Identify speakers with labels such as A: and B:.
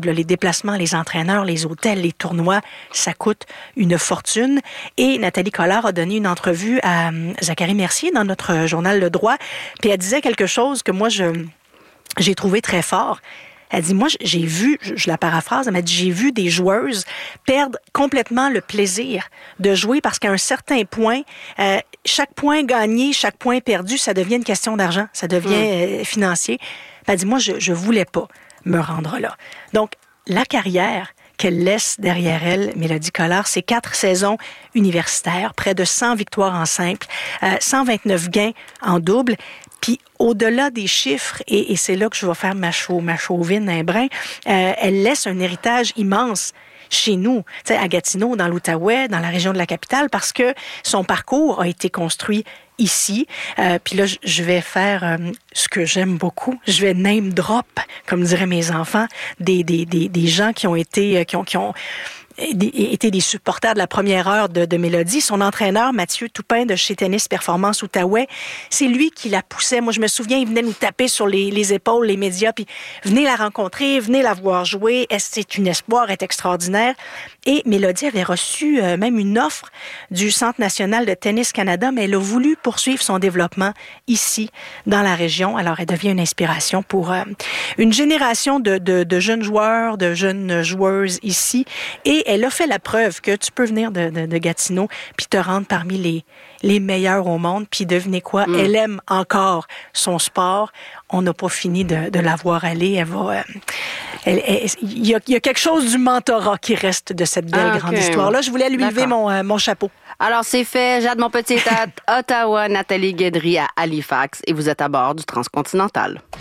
A: possible. Les déplacements, les entraîneurs, les hôtels, les tournois, ça coûte une fortune. Et Nathalie Collard a donné une entrevue à Zachary Mercier dans notre journal Le Droit, puis elle disait quelque chose que moi, j'ai trouvé très fort. Elle dit, moi, j'ai vu, je la paraphrase, elle m'a dit, j'ai vu des joueuses perdre complètement le plaisir de jouer parce qu'à un certain point, chaque point gagné, chaque point perdu, ça devient une question d'argent, ça devient financier. Elle dit, moi, je voulais pas me rendre là. Donc, la carrière qu'elle laisse derrière elle, Mélodie Collard, c'est 4 saisons universitaires, près de 100 victoires en simple, 129 gains en double. Puis au-delà des chiffres, et c'est là que je vais faire ma chauvine un brin, elle laisse un héritage immense chez nous, à Gatineau, dans l'Outaouais, dans la région de la capitale, parce que son parcours a été construit ici. Puis là, je vais faire ce que j'aime beaucoup. Je vais name drop, comme diraient mes enfants, des gens qui ont été étaient des supporters de la première heure de Mélodie. Son entraîneur, Mathieu Toupin de chez Tennis Performance Outaouais, c'est lui qui la poussait. Moi, je me souviens, il venait nous taper sur les épaules, les médias, puis venez la rencontrer, venez la voir jouer. C'est une espoir, elle est extraordinaire. Et Mélodie avait reçu même une offre du Centre national de tennis Canada, mais elle a voulu poursuivre son développement ici, dans la région. Alors, elle devient une inspiration pour une génération de jeunes joueurs, de jeunes joueuses ici. Et elle a fait la preuve que tu peux venir de Gatineau puis te rendre parmi les meilleurs au monde. Puis devinez quoi? Elle aime encore son sport. On n'a pas fini de la voir aller. Elle va... Il y a quelque chose du mentorat qui reste de cette belle grande histoire-là. Je voulais lui lever mon chapeau.
B: Alors, c'est fait. Jade Montpetit est à Ottawa, Nathalie Guédry à Halifax et vous êtes à bord du Transcontinental.